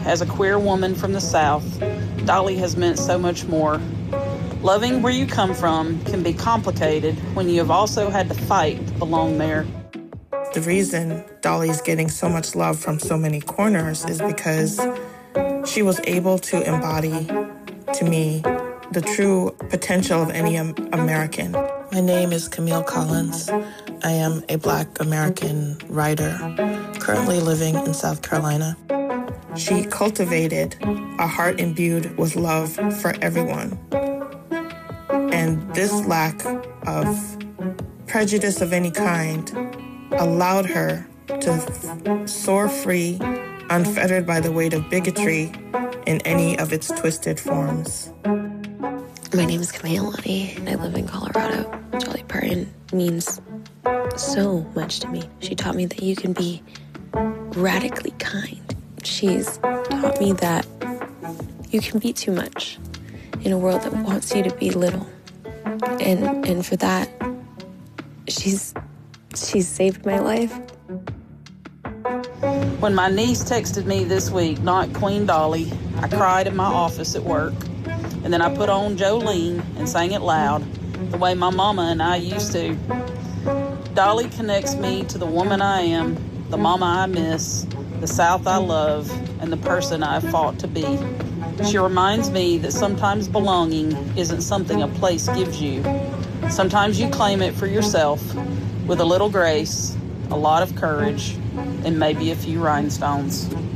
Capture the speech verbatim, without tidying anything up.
as a queer woman from the South, Dolly has meant so much more. Loving where you come from can be complicated when you have also had to fight to belong there. The reason Dolly's getting so much love from so many corners is because she was able to embody, to me, the true potential of any American. My name is Camille Collins. I am a Black American writer, currently living in South Carolina. She cultivated a heart imbued with love for everyone. And this lack of prejudice of any kind allowed her to soar free, unfettered by the weight of bigotry in any of its twisted forms. My name is Camille Lottie, and I live in Colorado. Dolly Parton means so much to me. She taught me that you can be radically kind. She's taught me that you can be too much in a world that wants you to be little. And and for that, she's she's saved my life. When my niece texted me this week, not Queen Dolly, I cried in my office at work. And then I put on Jolene and sang it loud, the way my mama and I used to. Dolly connects me to the woman I am, the mama I miss, the South I love, and the person I fought to be. She reminds me that sometimes belonging isn't something a place gives you. Sometimes you claim it for yourself with a little grace, a lot of courage, and maybe a few rhinestones.